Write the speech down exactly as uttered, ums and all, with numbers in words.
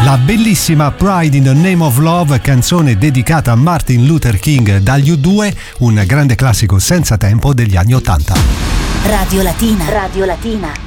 La bellissima Pride in the Name of Love, canzone dedicata a Martin Luther King dagli U due, un grande classico senza tempo degli anni ottanta. Radio Latina. Radio Latina.